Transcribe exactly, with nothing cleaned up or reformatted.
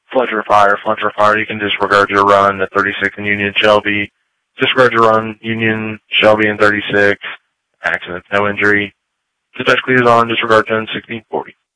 Fletcher Fire, Fletcher Fire, you can disregard your run at thirty-six in Union Shelby. Disregard your run, Union Shelby in thirty-six. Accident, no injury. Dispatch clears on, disregard ten, sixteen, forty.